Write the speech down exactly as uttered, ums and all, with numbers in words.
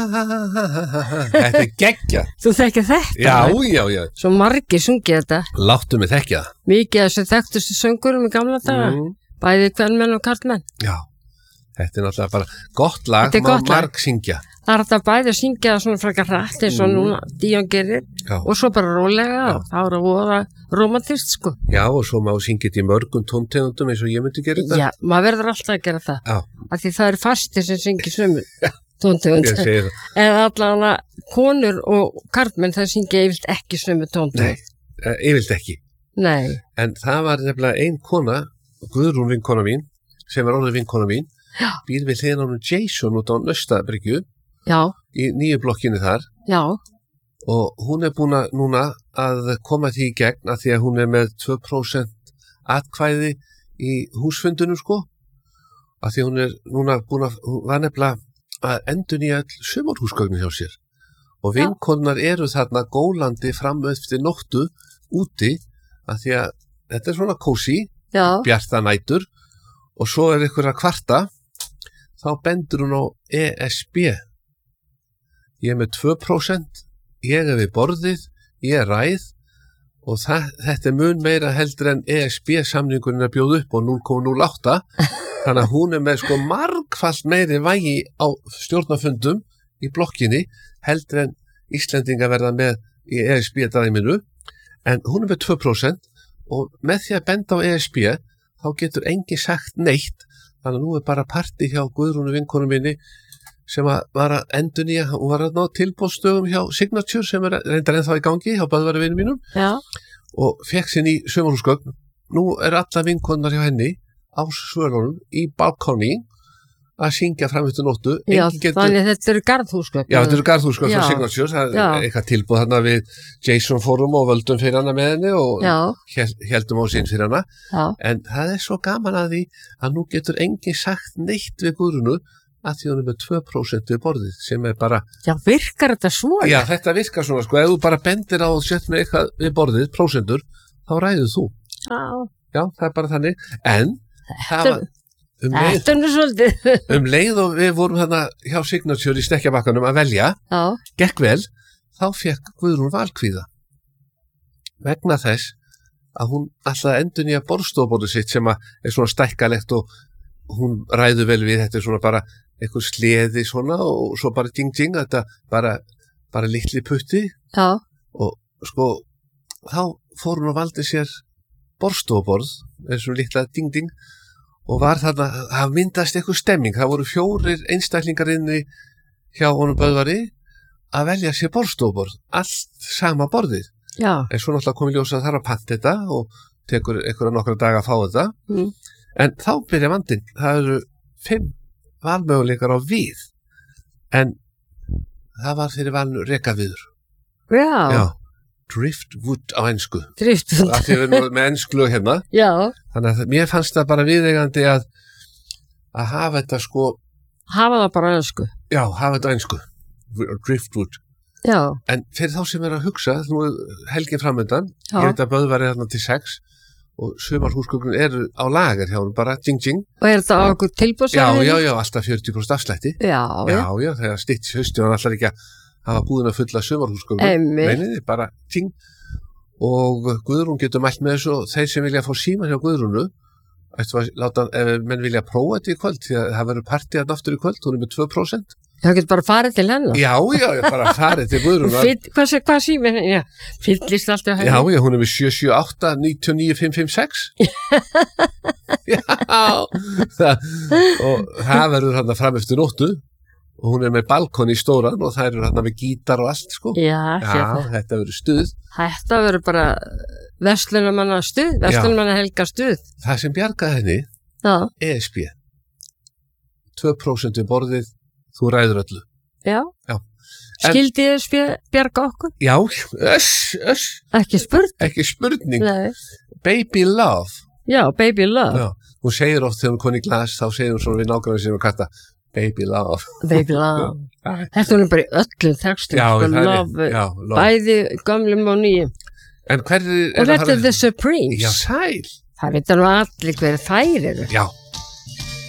Þetta er geggja. Þú þekkir þetta? Já, já, já. Svo margir sungið þetta. Láttu mig þekkja það. Mikið þessu þekktustu söngurum í gamla daga. Mm. Bæði kvenmenn og karlmenn. Já, þetta er náttúrulega bara gott lag, má marg syngja. Það er þetta bæði að syngja svona frekar hratt eins og mm. núna Díon gerir já. Og svo bara rólega og það er að voða romantist sko. Já, og svo má syngja þetta í mörgum tóntegundum eins og ég myndi gera þetta. Já, maður verður alltaf að gera það. Já. Af því það er fastir sem syngja sömu tóntegund. Eða allavega konur og karlmenn það syngja yfirlt ekki sömu tóntegund. Nei, yfirlt ekki. Nei. En það var nefnilega ein kona, Guðrún vinkona mín, sem var orðið vinkona mín, já. Býr við hliðina á honum Jason út á Naustabryggju. Já. Í nýju blokkinni þar. Já. Og hún er búin að núna að koma því í gegn að því að hún er með tvö prósent atkvæði í húsfundunum sko. Að því hún er núna búin að, hún var nefnilega að endurnýja all sumarhúsgögnin hjá sér. Og vinkonnar eru þarna gólandi fram eftir nóttu úti að því að þetta er svona kósí, bjarta nætur og svo er ykkur að kvarta, þá bendur hún á E S B. Ég er með tvö prósent, ég er við borðið, ég er ræð og það, þetta er mun meira heldur en E S B-samningurinn er bjóð upp og núll komma núll átta. Þannig að hún er með sko margfalt meiri vægi á stjórnarfundum í blokkinni heldur en Íslendinga verða með í E S B-dæminu. En hún er með tvö prósent og með því að benda á E S B þá getur enginn sagt neitt. Þannig að nú er bara partí hjá Guðrúnu vinkonu minni sem að var að endurnýja, hún var að ná tilboðstöðum hjá Signature sem er reyndar ennþá í gangi hjá Böðvaravinu mínum. Já. Og fekk sér í sumarhúsgögn. Nú er alla vinkonnar hjá henni á svölunum í balkóni að syngja fram eftir nóttu. Já, getur... þannig þetta eru garðhúsgögn. Já, þetta eru garðhúsgögn frá Signature. Það já. Er eitthvað tilboð þarna við Jason Forum og völdum fyrir hana með henni og hel, heldum á sín fyrir hana. Já. En það er svo gaman að því að nú getur enginn sagt neitt við Guðrúnu að því hún er með tvö prósent við borðið sem er bara... Já, virkar þetta svona? Já, þetta virkar svona, sko. Ef þú bara bendir á og sett með eitthvað við borðið, prósentur, þá ræður þú. Já. Já, það er bara þannig. En það var... Um leið, um leið og við vorum þarna hjá Signature í Stekkjabakkanum að velja, já. Gekk vel, þá fekk Guðrún valkvíða. Vegna þess að hún alltaf endurnýja borðstofborðið sitt sem er svona stækkalegt og hún ræður vel við, þetta er svona bara eitthvað sleði svona og svo bara ding ding, þetta bara, bara litli putti. Já. Og sko, þá fór hún og valdi sér borðstofborð, eins og litla ding ding, og var þarna, það myndast eitthvað stemming, það voru fjórir einstaklingar inni hjá honum Böðvari að velja sér borðstofborð, allt sama borðið. Já. En svo náttúrulega komið ljós að það er að panta þetta og tekur einhverja nokkra daga að fá þetta. Mm. En þá byrja vandinn, það eru fimm valmöguleikar á við, en það var fyrir valinu rekaviður. Já. Já. Driftwood á ensku. Driftwood. Það því við erum með ensku hérna. Já. Þannig að mér fannst það bara viðeigandi að að hafa þetta sko... Hafa það bara ensku? Já, hafa þetta ensku. Driftwood. Já. En fyrir þá sem er að hugsa, nú helgin framöndan, ég veit að Böðvari þarna til sex og sumarhúsgögnin eru á lager hjá hún bara ding ding. Og er þetta á okkur tilboðsverðinu? Já, já, já, alltaf fjörutíu prósent afslætti. Já, já. Já, já, þegar styttis hausti og hann allar ekki að hafa búin að fulla sumarhúsgögnin. Meiniði, bara ting. Og Guðrún getur mælt með þessu og þeir sem vilja fá síma hjá Guðrúnu, ættu að láta, ef menn vilja prófa þetta í kvöld, því að það verður partíðan aftur í kvöld, hún er með tvö prósent. Það getur bara farið til hennar. Já, já, bara farið til Guðrúnar. Hvað, hvað síminn? Já, fyllist alltaf henni. Já, já, hún er með sjö sjö átta níu níu fimm fimm sex. Já, það, og það verður hann fram eftir nóttu og hún er með balkon í stóran og það eru hann með gítar og allt, sko. Já, já, þetta verður stuð. Þetta verður bara verslunamanna stuð, verslunamanna helga stuð. Það sem bjargaði henni, já. E S B. tvö prósent við borðið. Þú ræður öllu. Já. Já. Skildi þið bjarga okkur? Já, öss, öss. Ekki spurning. Ekki spurning. Nei. Baby love. Já, baby love. Já, hún segir oft þegar hún koni í glas, þá segir hún svona við nákvæmlega sem hún katta, baby love. Baby love. Þetta hún er bara í öllum textum. Já, það er, love, já, love. Bæði gamlum og nýjum. En hverju er það? Og þetta er the supremes. Já, sæl. Það veit nú allir hverju þær eru. Já.